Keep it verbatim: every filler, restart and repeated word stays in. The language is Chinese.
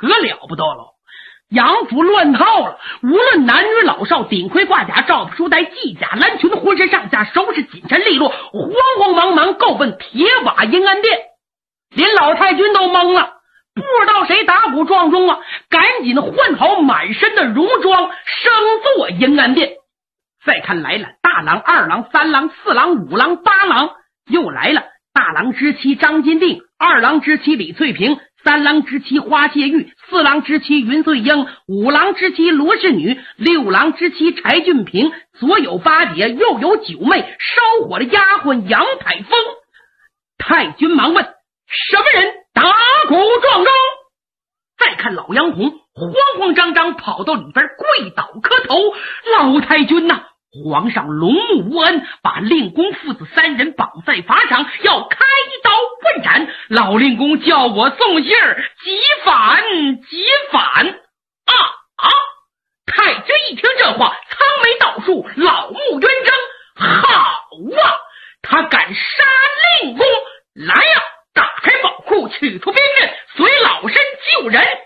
可了不得了。杨府乱套了，无论男女老少，顶盔挂甲，罩子书带，系甲蓝裙，浑身上下收拾紧身利落，慌慌忙忙够奔铁瓦银安殿。连老太君都懵了，不知道谁打鼓撞钟啊，赶紧换好满身的戎装，升坐银安殿。再看来了大郎、二郎、三郎、四郎、五郎、八郎，又来了大郎之妻张金定，二郎之妻李翠萍，三郎之妻花谢玉，四郎之妻云穗英，五郎之妻罗氏女，六郎之妻柴俊平，左有八姐，右有九妹，烧火的丫鬟杨彩凤。太君忙问：什么人打鼓撞钟？再看老杨红慌慌张张跑到里边跪倒磕头：老太君呐、啊，皇上龙目无恩，把令公父子三人绑在法场，要开刀问斩。老令公叫我送信儿，急反急反啊啊！太君一听这话，苍眉倒竖，老目圆睁。好啊，他敢杀令公！来呀、啊，打开宝库，取出兵刃，随老身救人。